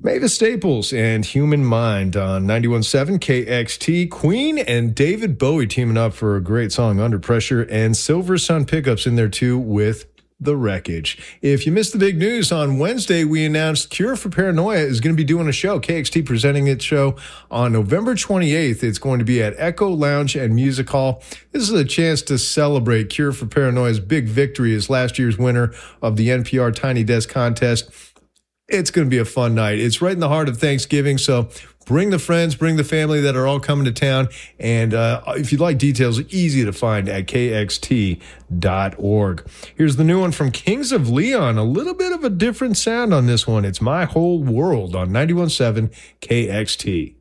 Mavis Staples and Human Mind on 91.7 KXT. Queen and David Bowie teaming up for a great song, Under Pressure, and Silver Sun Pickups in there too with The Wreckage. If you missed the big news, on Wednesday we announced Cure for Paranoia is going to be doing a show. KXT presenting its show on November 28th. It's going to be at Echo Lounge and Music Hall. This is a chance to celebrate Cure for Paranoia's big victory as last year's winner of the NPR Tiny Desk contest. It's going to be a fun night. It's right in the heart of Thanksgiving, so bring the friends, bring the family that are all coming to town. And if you'd like details, easy to find at kxt.org. Here's the new one from Kings of Leon. A little bit of a different sound on this one. It's My Whole World on 91.7 KXT.